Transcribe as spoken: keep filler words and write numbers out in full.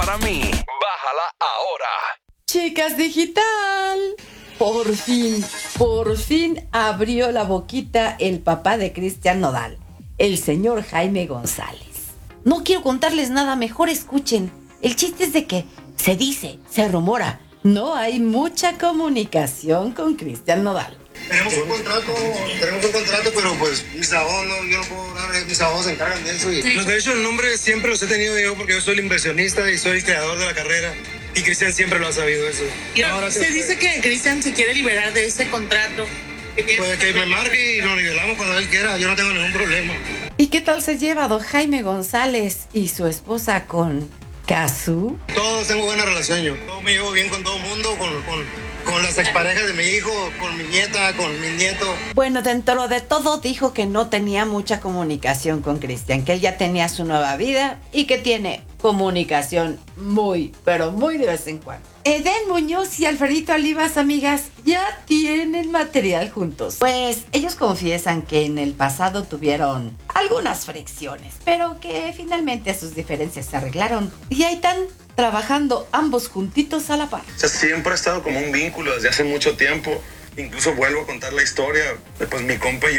para mí. Bájala ahora. Chicas Digital. Por fin, por fin abrió la boquita el papá de Cristian Nodal, el señor Jaime González. No quiero contarles nada, mejor escuchen. El chiste es de que se dice, se rumora, no hay mucha comunicación con Cristian Nodal. Tenemos un contrato, tenemos un contrato, pero pues mis abogados, no, yo no puedo dar, mis abogados se encargan de eso. Y sí. Los derechos del nombre siempre los he tenido yo porque yo soy el inversionista y soy el creador de la carrera. Y Cristian siempre lo ha sabido eso. Y ahora se dice que Cristian se quiere liberar de ese contrato. Pues que me marque y lo nivelamos cuando él quiera, yo no tengo ningún problema. ¿Y qué tal se lleva don Jaime González y su esposa con Cazzu? Todos tengo buena relación yo. Todo me llevo bien con todo el mundo, con, con, con las exparejas de mi hijo, con mi nieta, con mi nieto. Bueno, dentro de todo dijo que no tenía mucha comunicación con Cristian, que él ya tenía su nueva vida y que tiene comunicación muy, pero muy de vez en cuando. Eden Muñoz y Alfredito Olivas, amigas, ya tienen material juntos. Pues ellos confiesan que en el pasado tuvieron algunas fricciones, pero que finalmente sus diferencias se arreglaron y ahí están trabajando ambos juntitos a la par. O sea, siempre ha estado como un vínculo desde hace mucho tiempo. Incluso vuelvo a contar la historia de pues mi compa y